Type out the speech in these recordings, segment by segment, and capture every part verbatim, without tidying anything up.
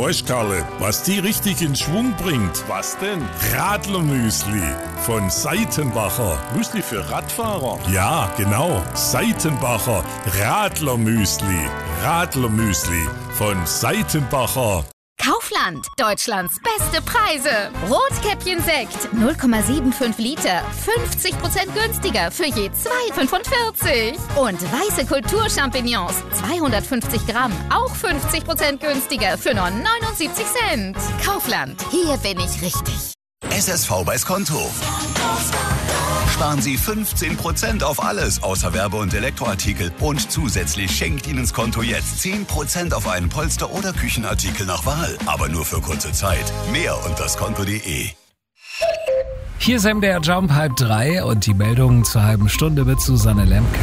Weißt, Karle, was die richtig in Schwung bringt? Was denn? Radlermüsli von Seitenbacher. Müsli für Radfahrer? Ja, genau. Seitenbacher Radlermüsli. Radlermüsli von Seitenbacher. Kaufland, Deutschlands beste Preise. Rotkäppchen-Sekt, null Komma fünfundsiebzig Liter, fünfzig Prozent günstiger für je zwei Komma fünfundvierzig. Und weiße Kulturchampignons, zweihundertfünfzig Gramm, auch fünfzig Prozent günstiger für nur neunundsiebzig Cent. Kaufland, hier bin ich richtig. S S V bei's Konto. Sparen Sie fünfzehn Prozent auf alles außer Werbe- und Elektroartikel. Und zusätzlich schenkt Ihnen das Konto jetzt zehn Prozent auf einen Polster- oder Küchenartikel nach Wahl. Aber nur für kurze Zeit. Mehr unter skonto punkt de. Hier ist M D R Jump halb drei und die Meldungen zur halben Stunde mit Susanne Lemke.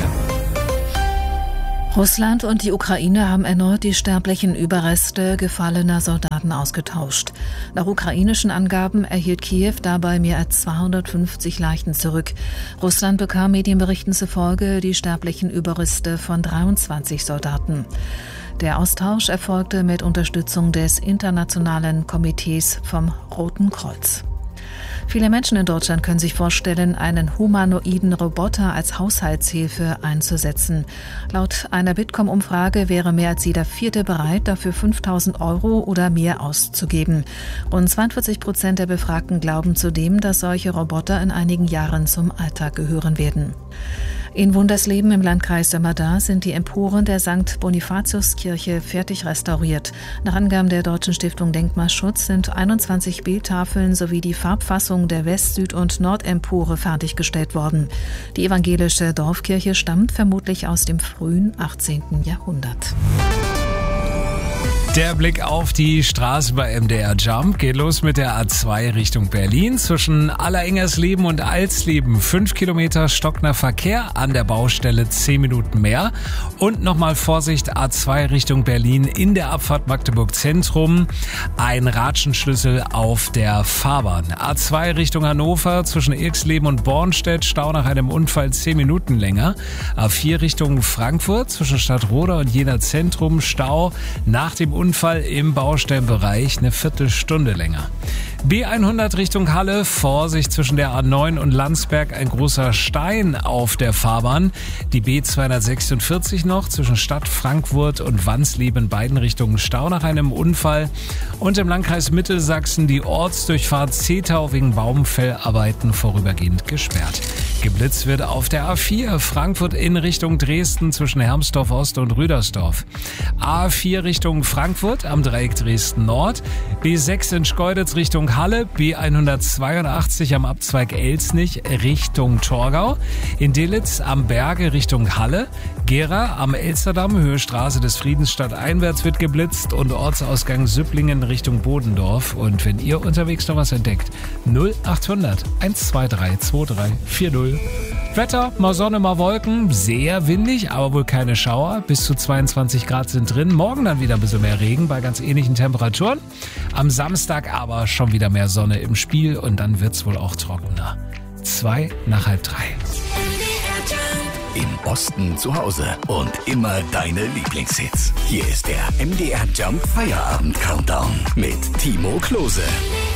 Russland und die Ukraine haben erneut die sterblichen Überreste gefallener Soldaten ausgetauscht. Nach ukrainischen Angaben erhielt Kiew dabei mehr als zweihundertfünfzig Leichen zurück. Russland bekam Medienberichten zufolge die sterblichen Überreste von dreiundzwanzig Soldaten. Der Austausch erfolgte mit Unterstützung des Internationalen Komitees vom Roten Kreuz. Viele Menschen in Deutschland können sich vorstellen, einen humanoiden Roboter als Haushaltshilfe einzusetzen. Laut einer Bitkom-Umfrage wäre mehr als jeder Vierte bereit, dafür fünftausend Euro oder mehr auszugeben. Rund zweiundvierzig Prozent der Befragten glauben zudem, dass solche Roboter in einigen Jahren zum Alltag gehören werden. In Wundersleben im Landkreis Sömmerda sind die Emporen der Sankt Bonifatiuskirche fertig restauriert. Nach Angaben der Deutschen Stiftung Denkmalschutz sind einundzwanzig Bildtafeln sowie die Farbfassung der West-, Süd- und Nordempore fertiggestellt worden. Die evangelische Dorfkirche stammt vermutlich aus dem frühen achtzehnten Jahrhundert. Der Blick auf die Straße bei M D R Jump geht los mit der A zwei Richtung Berlin. Zwischen Allerengersleben und Alsleben fünf Kilometer stockender Verkehr, an der Baustelle zehn Minuten mehr. Und nochmal Vorsicht, A zwei Richtung Berlin in der Abfahrt Magdeburg Zentrum. Ein Ratschenschlüssel auf der Fahrbahn. A zwei Richtung Hannover zwischen Irxleben und Bornstedt, Stau nach einem Unfall zehn Minuten länger. A vier Richtung Frankfurt zwischen Stadtroda und Jena Zentrum, Stau nach dem Unfall im Baustellenbereich eine Viertelstunde länger. B hundert Richtung Halle, Vorsicht zwischen der A neun und Landsberg, ein großer Stein auf der Fahrbahn. Die B zweihundertsechsundvierzig noch zwischen Stadt Frankfurt und Wansleben, beiden Richtungen Stau nach einem Unfall. Und im Landkreis Mittelsachsen die Ortsdurchfahrt Zetau wegen Baumfellarbeiten vorübergehend gesperrt. Geblitzt wird auf der A vier, Frankfurt in Richtung Dresden zwischen Hermsdorf Ost und Rüdersdorf. A vier Richtung Frankfurt am Dreieck Dresden Nord, B sechs in Schkeuditz Richtung Halle, B hundertzweiundachtzig am Abzweig Elsnich Richtung Torgau, in Dillitz am Berge Richtung Halle, Gera am Elsterdamm Höhe Straße des Friedens stadteinwärts wird geblitzt und Ortsausgang Süpplingen Richtung Bodendorf. Und wenn ihr unterwegs noch was entdeckt, null achthundert hundertzweiundzwanzig drei vier null. Wetter, mal Sonne, mal Wolken, sehr windig, aber wohl keine Schauer. Bis zu zweiundzwanzig Grad sind drin. Morgen dann wieder ein bisschen mehr Regen bei ganz ähnlichen Temperaturen. Am Samstag aber schon wieder mehr Sonne im Spiel und dann wird's wohl auch trockener. Zwei nach halb drei. Im Osten zu Hause und immer deine Lieblingshits. Hier ist der M D R Jump Feierabend Countdown mit Timo Klose.